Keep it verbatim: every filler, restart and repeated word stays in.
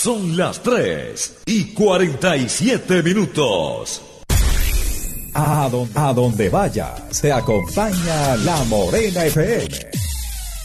Son las tres y cuarenta y siete minutos. A, don, a donde vaya, se acompaña La Morena F M.